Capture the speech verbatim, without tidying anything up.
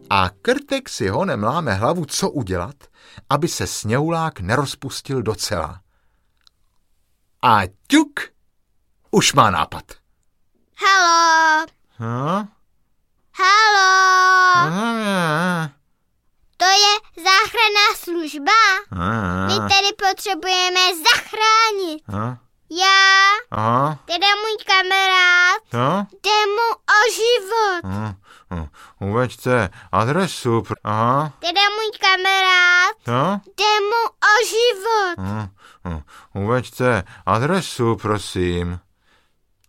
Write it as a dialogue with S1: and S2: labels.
S1: A Krtek si honem láme hlavu, co udělat, aby se sněhulák nerozpustil docela. A ťuk, už má nápad.
S2: Haló.
S1: Hm?
S2: Haló.
S1: Hm?
S2: To je záchranná služba.
S1: Hm?
S2: My tady potřebujeme zachránit.
S1: Hm?
S2: Já,
S1: Aha.
S2: teda můj kamarád,
S1: Co?
S2: jde mu o život.
S1: Hm, hm, uveďte adresu. Pr- Aha.
S2: Teda můj kamarád,
S1: Co?
S2: jde mu o život.
S1: Hm, hm, uveďte adresu, prosím.